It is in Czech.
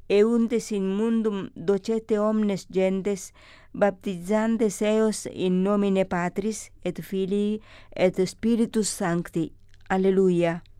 euntes in mundum docete omnes gentes, baptizantes eos in nomine Patris et Filii et Spiritus Sancti. Alleluia.